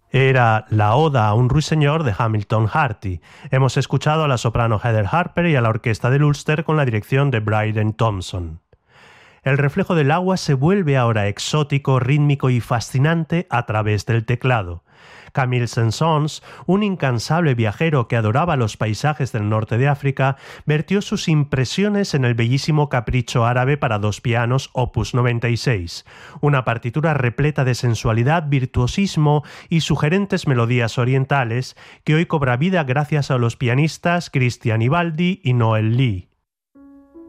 Era la Oda a un ruiseñor de Hamilton Harty. Hemos escuchado a la soprano Heather Harper y a la orquesta del Ulster con la dirección de Bryden Thompson. El reflejo del agua se vuelve ahora exótico, rítmico y fascinante a través del teclado. Camille Saint-Saëns, un incansable viajero que adoraba los paisajes del norte de África, vertió sus impresiones en el bellísimo Capricho árabe para dos pianos Opus 96, una partitura repleta de sensualidad, virtuosismo y sugerentes melodías orientales que hoy cobra vida gracias a los pianistas Christian Ivaldi y Noel Lee.